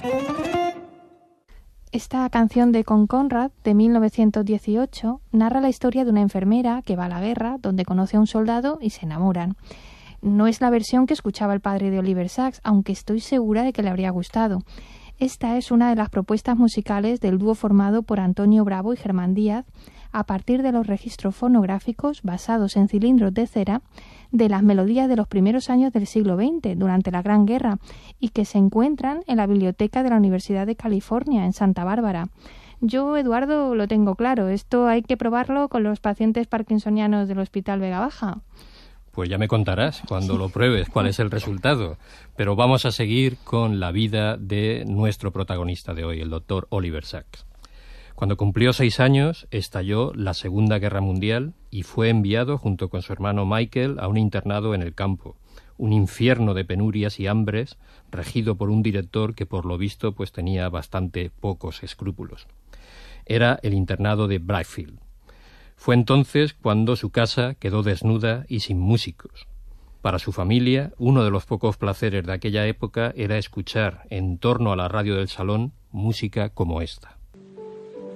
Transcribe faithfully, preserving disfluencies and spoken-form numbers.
Esta canción de Con Conrad, de mil novecientos dieciocho, narra la historia de una enfermera que va a la guerra, donde conoce a un soldado y se enamoran. No es la versión que escuchaba el padre de Oliver Sacks, aunque estoy segura de que le habría gustado. Esta es una de las propuestas musicales del dúo formado por Antonio Bravo y Germán Díaz, a partir de los registros fonográficos basados en cilindros de cera de las melodías de los primeros años del siglo veinte, durante la Gran Guerra, y que se encuentran en la biblioteca de la Universidad de California, en Santa Bárbara. Yo, Eduardo, lo tengo claro. Esto hay que probarlo con los pacientes parkinsonianos del Hospital Vega Baja. Pues ya me contarás cuando lo pruebes cuál es el resultado. Pero vamos a seguir con la vida de nuestro protagonista de hoy, el doctor Oliver Sacks. Cuando cumplió seis años, estalló la Segunda Guerra Mundial y fue enviado junto con su hermano Michael a un internado en el campo, un infierno de penurias y hambres, regido por un director que por lo visto pues tenía bastante pocos escrúpulos. Era el internado de Brighfield. Fue entonces cuando su casa quedó desnuda y sin músicos. Para su familia, uno de los pocos placeres de aquella época era escuchar, en torno a la radio del salón, música como esta.